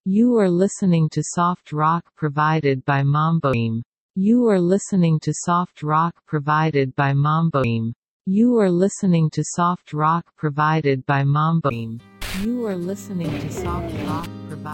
You are listening to soft rock provided by Mamboim. You are listening to soft rock provided by Mamboim. You are listening to soft rock provided by Mamboim. You are listening to soft rock